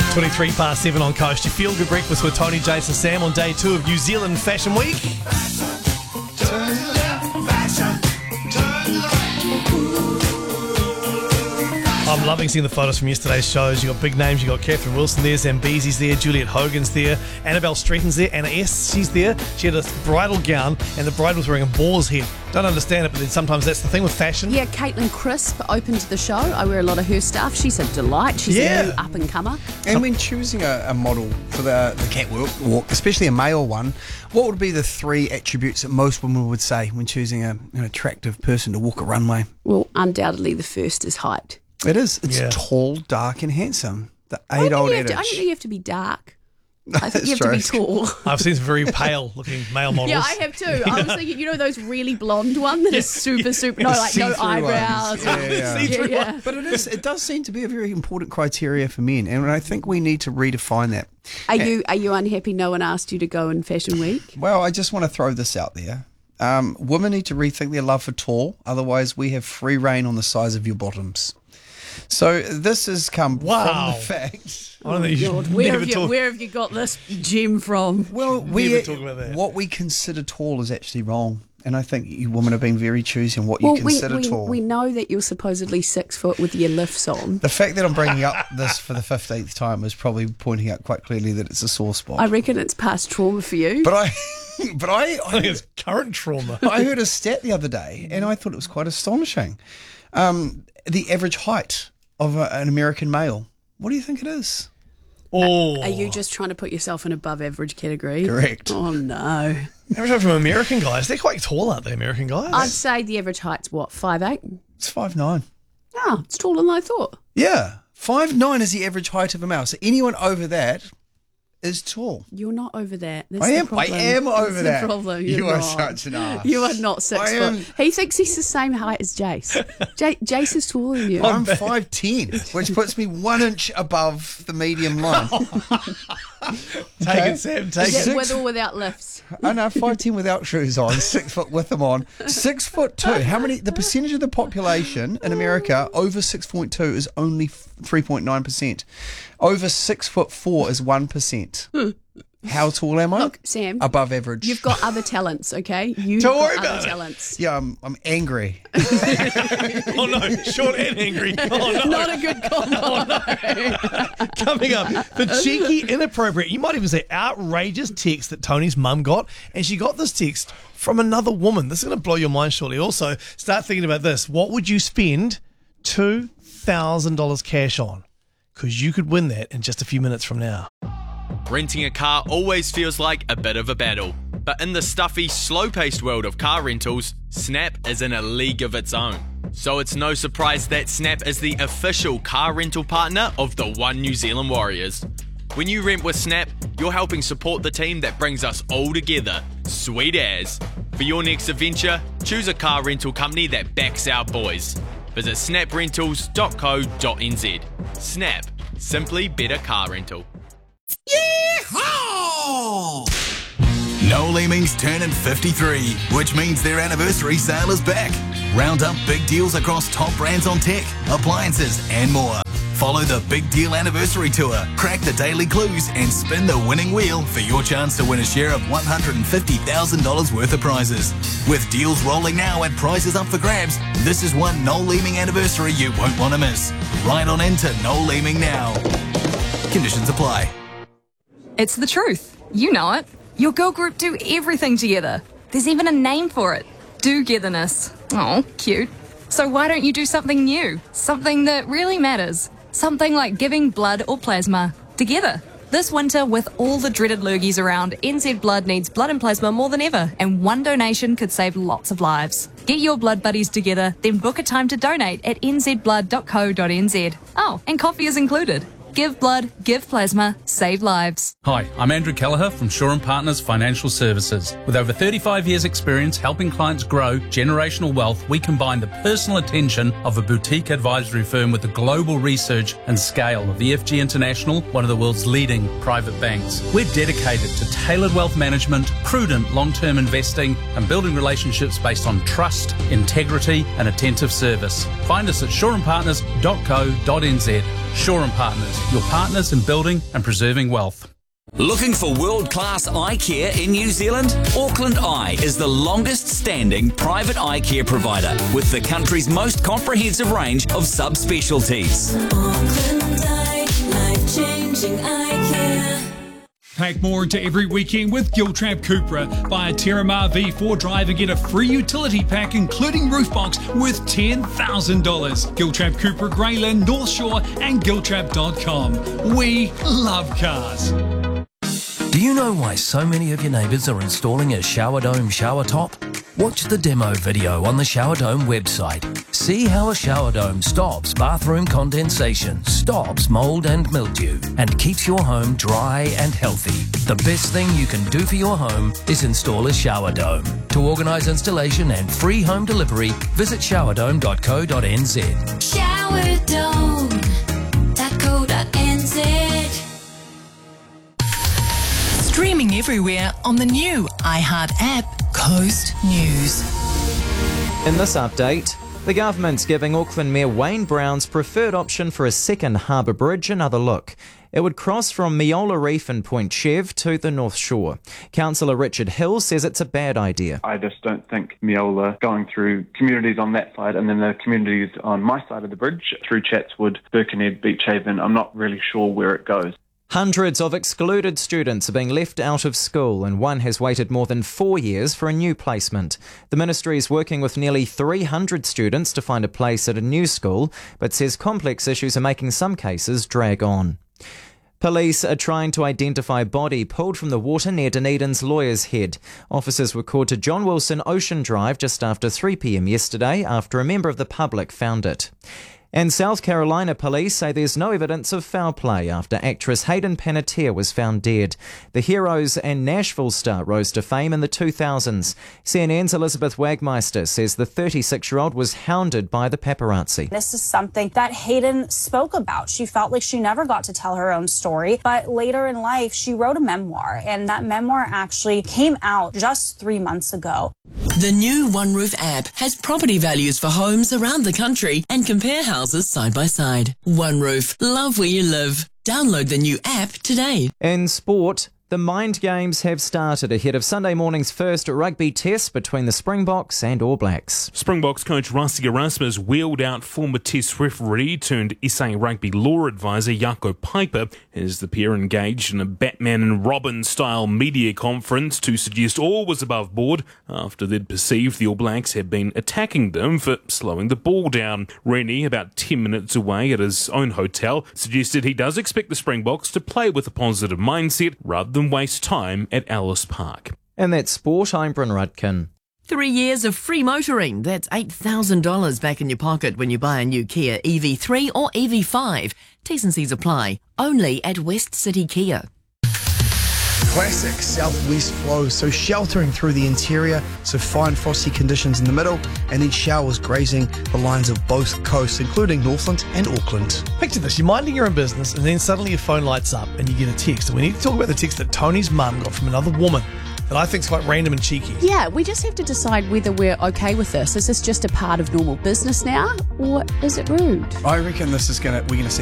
23 past 7 on Coast. You feel good breakfast with Tony, Jason, Sam on day 2 of New Zealand Fashion Week. I'm loving seeing the photos from yesterday's shows. You got big names. You got Catherine Wilson there, Zambezi's there, Juliet Hogan's there, Annabelle Streeton's there, Anna S. She's there. She had a bridal gown, and the bride was wearing a boar's head. Don't understand it, but then sometimes that's the thing with fashion. Yeah, Caitlin Crisp opened the show. I wear a lot of her stuff. She's a delight. She's a new up and comer. And when choosing a model for the catwalk, especially a male one, what would be the 3 attributes that most women would say when choosing an attractive person to walk a runway? Well, undoubtedly the first is height. It is. It's tall, dark, and handsome. The age-old adage. I don't think you have to be dark. I think you have true. to be tall. I've seen some very pale-looking male models. Yeah, I have too. I was thinking, those really blonde ones that are super, no eyebrows. Yeah. But it does seem to be a very important criteria for men, and I think we need to redefine that. Are you unhappy no one asked you to go in Fashion Week? Well, I just want to throw this out there. Women need to rethink their love for tall, otherwise we have free reign on the size of your bottoms. So this has come from the fact. Where have you got this gem from? Well, talk about that. What we consider tall is actually wrong. And I think you women have been very choosy on what you consider tall. We know that you're supposedly 6 foot with your lifts on. The fact that I'm bringing up this for the 15th time is probably pointing out quite clearly that it's a sore spot. I reckon it's past trauma for you. But I think it's current trauma. I heard a stat the other day, and I thought it was quite astonishing. The average height of an American male. What do you think it is? Oh, are you just trying to put yourself in above average category? Correct. Oh no. Average height from American guys. They're quite tall, aren't they, American guys? I'd say the average height's what, 5'8"? It's 5'9". Oh, it's taller than I thought. Yeah. 5'9" is the average height of a male. So anyone over that is tall. You're not over that. That's I am. the problem. I am over That's that. The problem. You are such an ass. You are not 6 foot. He thinks he's the same height as Jace. Jace is taller than you. I'm 5'10", which puts me 1 inch above the medium line. Take it, Sam. Take Is it. it with or without lifts? I know, 5'10" without shoes on, 6 foot with them on. 6'2". How many? The percentage of the population in America over 6.2 is only 3.9%. Over 6'4" is 1%. How tall am I? Look, Sam. Above average. You've got other talents, okay? Don't worry about other it. talents. Yeah, I'm angry. Oh no, short and angry. Oh no. Not a good combo. Oh, no. Coming up, the cheeky, inappropriate, you might even say outrageous text that Tony's mum got, and she got this text from another woman. This is going to blow your mind shortly. Also, start thinking about this. What would you spend $2,000 cash on? Because you could win that in just a few minutes from now. Renting a car always feels like a bit of a battle, but in the stuffy, slow-paced world of car rentals, Snap is in a league of its own. So it's no surprise that Snap is the official car rental partner of the One New Zealand Warriors. When you rent with Snap, you're helping support the team that brings us all together. Sweet as. For your next adventure, choose a car rental company that backs our boys. Visit snaprentals.co.nz. Snap. Simply better car rental. Yeehaw! Noel Leeming's turning 53, which means their anniversary sale is back. Round up big deals across top brands on tech, appliances, and more. Follow the Big Deal Anniversary Tour, crack the daily clues, and spin the winning wheel for your chance to win a share of $150,000 worth of prizes. With deals rolling now and prizes up for grabs, this is one Noel Leeming anniversary you won't want to miss. Right on into Noel Leeming now. Conditions apply. It's the truth. You know it. Your girl group do everything together. There's even a name for it. Do-getherness. Oh, cute. So why don't you do something new? Something that really matters. Something like giving blood or plasma together. This winter, with all the dreaded lurgies around, NZ Blood needs blood and plasma more than ever, and one donation could save lots of lives. Get your blood buddies together, then book a time to donate at nzblood.co.nz. Oh, and coffee is included. Give blood, give plasma, save lives. Hi, I'm Andrew Kelleher from Shaw & Partners Financial Services. With over 35 years' experience helping clients grow generational wealth, we combine the personal attention of a boutique advisory firm with the global research and scale of the FG International, one of the world's leading private banks. We're dedicated to tailored wealth management, prudent long-term investing, and building relationships based on trust, integrity, and attentive service. Find us at shawandpartners.co.nz. Shaw & Partners, your partners in building and preserving wealth. Looking for world-class eye care in New Zealand? Auckland Eye is the longest-standing private eye care provider with the country's most comprehensive range of subspecialties. Auckland Eye, life-changing eye care. Pack more into every weekend with Giltrap Cupra. Buy a Terramar V4 drive and get a free utility pack including roof box worth $10,000. Giltrap Cupra, Greyland, North Shore and Giltrap.com. We love cars. Do you know why so many of your neighbours are installing a Shower Dome shower top? Watch the demo video on the Shower Dome website. See how a shower dome stops bathroom condensation, stops mould and mildew, and keeps your home dry and healthy. The best thing you can do for your home is install a shower dome. To organise installation and free home delivery, visit showerdome.co.nz. Showerdome.co.nz. Streaming everywhere on the new iHeart app, Coast News. In this update, the government's giving Auckland Mayor Wayne Brown's preferred option for a second harbour bridge another look. It would cross from Meola Reef and Point Chev to the North Shore. Councillor Richard Hill says it's a bad idea. I just don't think Meola going through communities on that side and then the communities on my side of the bridge through Chatswood, Birkenhead, Beach Haven, I'm not really sure where it goes. Hundreds of excluded students are being left out of school and one has waited more than 4 years for a new placement. The ministry is working with nearly 300 students to find a place at a new school, but says complex issues are making some cases drag on. Police are trying to identify a body pulled from the water near Dunedin's Lawyer's Head. Officers were called to John Wilson Ocean Drive just after 3 p.m. yesterday after a member of the public found it. And South Carolina police say there's no evidence of foul play after actress Hayden Panettiere was found dead. The Heroes and Nashville star rose to fame in the 2000s. CNN's Elizabeth Wagmeister says the 36-year-old was hounded by the paparazzi. This is something that Hayden spoke about. She felt like she never got to tell her own story, but later in life she wrote a memoir, and that memoir actually came out just 3 months ago. The new OneRoof app has property values for homes around the country and compare houses side by side. OneRoof, love where you live. Download the new app today. In sport, the Mind Games have started ahead of Sunday morning's first rugby test between the Springboks and All Blacks. Springboks coach Rassie Erasmus wheeled out former test referee turned SA rugby law advisor Jaco Piper as the pair engaged in a Batman and Robin style media conference to suggest all was above board after they'd perceived the All Blacks had been attacking them for slowing the ball down. Rennie, about 10 minutes away at his own hotel, suggested he does expect the Springboks to play with a positive mindset rather than waste time at Ellis Park. And that's sport. I'm Bryn Rudkin. 3 years of free motoring. That's $8,000 back in your pocket when you buy a new Kia EV3 or EV5. T's and C's apply. Only at West City Kia. Classic southwest flow, so sheltering through the interior, so fine frosty conditions in the middle, and then showers grazing the lines of both coasts, including Northland and Auckland. Picture this, you're minding your own business and then suddenly your phone lights up and you get a text. And we need to talk about the text that Tony's mum got from another woman that I think is quite random and cheeky. Yeah, we just have to decide whether we're okay with this. Is this just a part of normal business now, or is it rude? I reckon we're gonna see